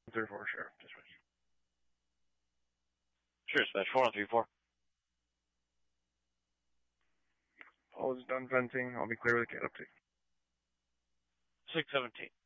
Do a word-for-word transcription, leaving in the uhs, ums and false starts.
three four, Sheriff. Dispatch. Sure, dispatch. four one three four. All is done venting. I'll be clear with the cat update. six seventeen.